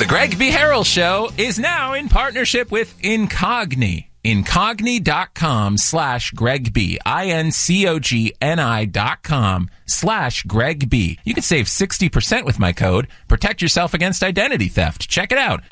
The Greg B. Harrell Show is now in partnership with Incogni. Incogni.com/Greg B. INCOGNI.com/Greg B. You can save 60% with my code. Protect yourself against identity theft. Check it out.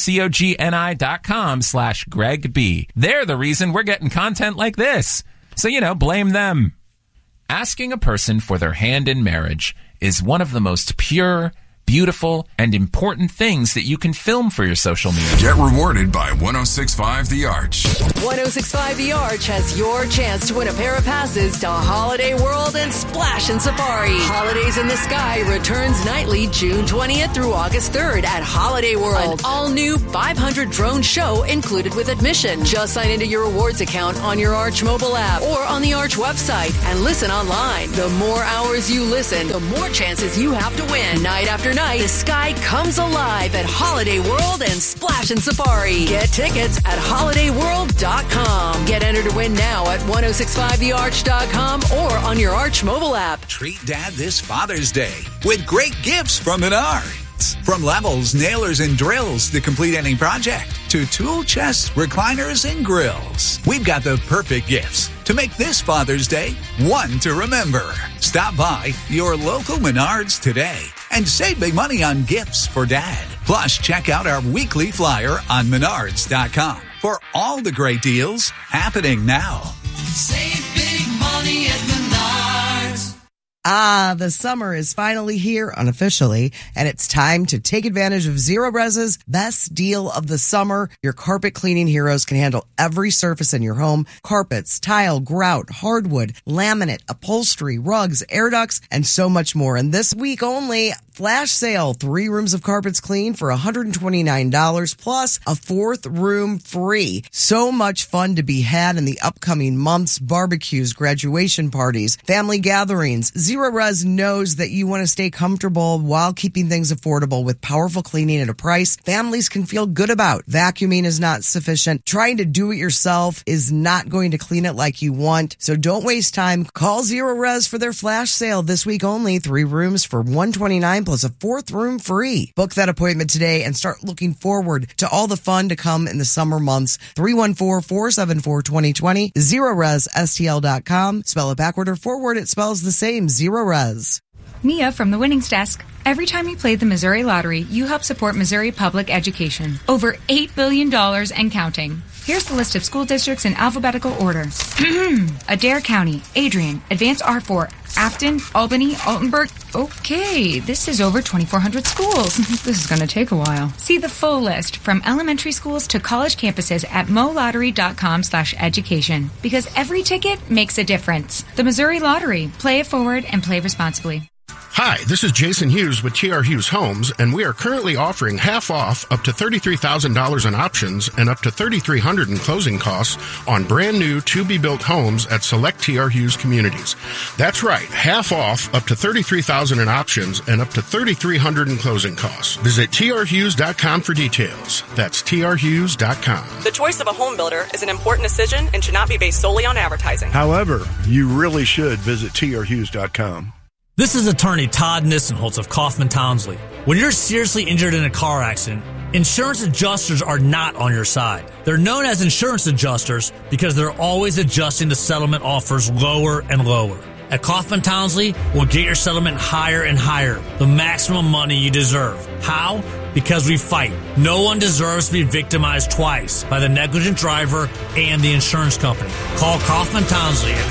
INCOGNI.com/Greg B. They're the reason we're getting content like this. So, blame them. Asking a person for their hand in marriage is one of the most pure, beautiful, and important things that you can film for your social media. Get rewarded by 106.5 The Arch. 106.5 The Arch has your chance to win a pair of passes to Holiday World and Splash and Safari. Holidays in the Sky returns nightly June 20th through August 3rd at Holiday World. An all-new 500 drone show included with admission. Just sign into your rewards account on your Arch mobile app or on the Arch website and listen online. The more hours you listen, the more chances you have to win. Night after night, the sky comes alive at Holiday World and Splash and Safari. Get tickets at holidayworld.com. Get entered to win now at 1065thearch.com or on your Arch mobile app. Treat Dad this Father's Day with great gifts from Menards. From levels, nailers, and drills to complete any project, to tool chests, recliners, and grills. We've got the perfect gifts to make this Father's Day one to remember. Stop by your local Menards today and save big money on gifts for Dad. Plus, check out our weekly flyer on Menards.com for all the great deals happening now. Save big money at Menards. The summer is finally here unofficially, and it's time to take advantage of Zero Res's best deal of the summer. Your carpet cleaning heroes can handle every surface in your home: carpets, tile, grout, hardwood, laminate, upholstery, rugs, air ducts, and so much more. And this week only, flash sale, 3 rooms of carpets clean for $129 plus a 4th room free. So much fun to be had in the upcoming months: barbecues, graduation parties, family gatherings. Zero Res knows that you want to stay comfortable while keeping things affordable with powerful cleaning at a price families can feel good about. Vacuuming is not sufficient. Trying to do it yourself is not going to clean it like you want. So don't waste time. Call Zero Res for their flash sale this week only. 3 rooms for $129 plus a 4th room free. Book that appointment today and start looking forward to all the fun to come in the summer months. 314-474-2020. ZeroResSTL.com. Spell it backward or forward, it spells the same. Zero Res. Mia from the Winnings Desk. Every time you play the Missouri Lottery, you help support Missouri public education. Over $8 billion and counting. Here's the list of school districts in alphabetical order. Adair County, Adrian, Advanced R4, Afton, Albany, Altenburg. Okay, this is over 2,400 schools. This is going to take a while. See the full list from elementary schools to college campuses at molottery.com/education. Because every ticket makes a difference. The Missouri Lottery. Play it forward and play responsibly. Hi, this is Jason Hughes with TR Hughes Homes, and we are currently offering half off up to $33,000 in options and up to $3,300 in closing costs on brand new to-be-built homes at select TR Hughes communities. That's right, half off up to $33,000 in options and up to $3,300 in closing costs. Visit trhughes.com for details. That's trhughes.com. The choice of a home builder is an important decision and should not be based solely on advertising. However, you really should visit trhughes.com. This is attorney Todd Nissenholtz of Kaufman Townsley. When you're seriously injured in a car accident, insurance adjusters are not on your side. They're known as insurance adjusters because they're always adjusting the settlement offers lower and lower. At Kaufman Townsley, we'll get your settlement higher and higher, the maximum money you deserve. How? Because we fight. No one deserves to be victimized twice by the negligent driver and the insurance company. Call Kaufman Townsley at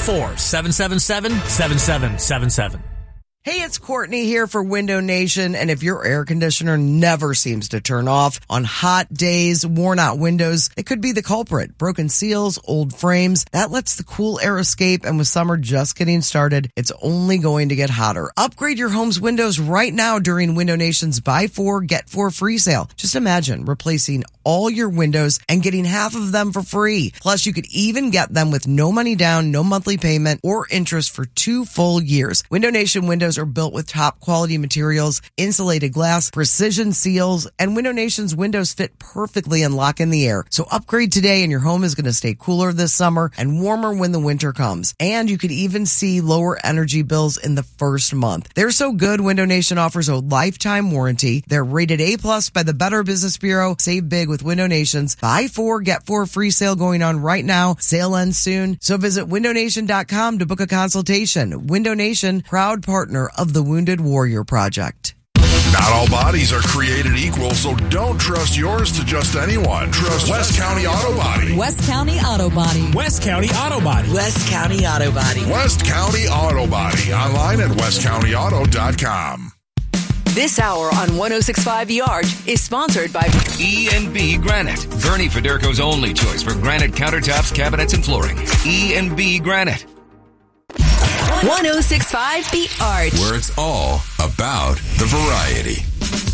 314-777-7777. Hey, it's Courtney here for Window Nation, and if your air conditioner never seems to turn off on hot days, worn out windows, it could be the culprit. Broken seals, old frames, that lets the cool air escape, and with summer just getting started, it's only going to get hotter. Upgrade your home's windows right now during Window Nation's Buy 4, Get 4 free sale. Just imagine replacing all your windows and getting half of them for free. Plus, you could even get them with no money down, no monthly payment, or interest for 2 full years. Window Nation windows windows are built with top quality materials, insulated glass, precision seals, and Window Nation's windows fit perfectly and lock in the air. So upgrade today and your home is going to stay cooler this summer and warmer when the winter comes. And you could even see lower energy bills in the first month. They're so good, Window Nation offers a lifetime warranty. They're rated A+ by the Better Business Bureau. Save big with Window Nation's Buy 4, Get 4 free sale going on right now. Sale ends soon. So visit windownation.com to book a consultation. Window Nation, proud partner of the Wounded Warrior Project. Not all bodies are created equal, so don't trust yours to just anyone. Trust West County Auto Body. West County Auto Body. West County Auto Body. West County Auto Body. West County Auto Body. Online at westcountyauto.com. This hour on 106.5 The Arch is sponsored by E&B Granite. Bernie Federko's only choice for granite countertops, cabinets, and flooring. E&B Granite. 106.5 The Arch, where it's all about the variety.